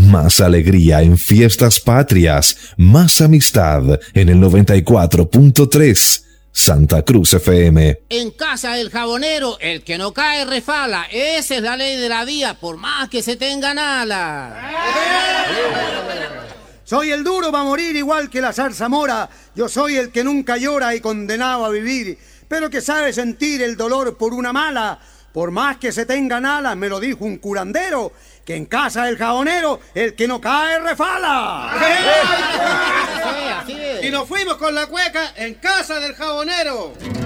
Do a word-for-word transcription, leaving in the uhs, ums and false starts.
Más alegría en fiestas patrias, más amistad en el noventa y cuatro punto tres. Santa Cruz F M. En casa del jabonero, el que no cae refala. Esa es la ley de la vía, por más que se tengan alas. Soy el duro, va a morir igual que la zarzamora. Yo soy el que nunca llora y condenado a vivir, pero que sabe sentir el dolor por una mala. Por más que se tengan alas, me lo dijo un curandero, que en casa del jabonero, el que no cae refala. Así es, así es. Y nos fuimos con la cueca en casa del jabonero.